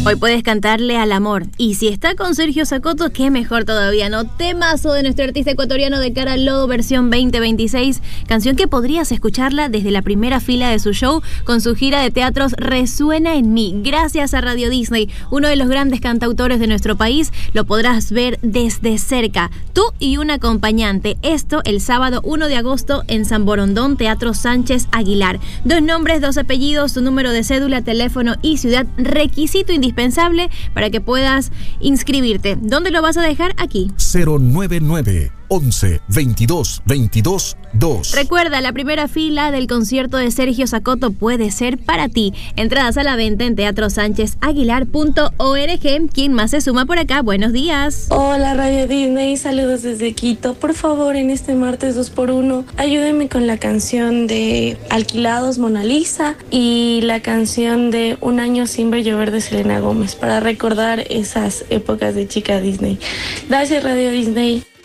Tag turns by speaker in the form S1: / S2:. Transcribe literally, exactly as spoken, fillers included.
S1: Hoy puedes cantarle al amor. Y si está con Sergio Sacoto, qué mejor todavía, ¿no? Temazo de nuestro artista ecuatoriano de Cara al Lodo, versión veinte veintiséis. Canción que podrías escucharla desde la primera fila de su show con su gira de teatros Resuena en mí. Gracias a Radio Disney, uno de los grandes cantautores de nuestro país, lo podrás ver desde cerca. Tú y un acompañante. Esto el sábado uno de agosto en San Borondón, Teatro Sánchez Aguilar. Dos nombres, dos apellidos, su número de cédula, teléfono y ciudad. Requisito indispensable para que puedas inscribirte. ¿Dónde lo vas a dejar? Aquí.
S2: cero nueve nueve once veintidós veintidós dos.
S1: Recuerda, la primera fila del concierto de Sergio Sacoto puede ser para ti. Entradas a la venta en teatro sánchez aguilar punto org. ¿Quién más se suma por acá? Buenos días.
S3: Hola Radio Disney, saludos desde Quito. Por favor, en este martes dos por uno, ayúdenme con la canción de Alquilados Mona Lisa y la canción de Un año sin ver llover de Selena Gómez para recordar esas épocas de chica Disney. Gracias Radio Disney.